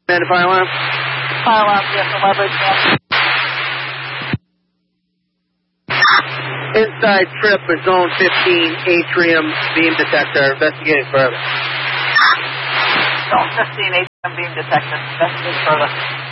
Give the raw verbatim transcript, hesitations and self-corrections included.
And the fire alarm? Fire alarm, yes, eleven. Inside trip of zone fifteen, atrium beam detector, investigating further. Zone fifteen, atrium beam detector, investigating further.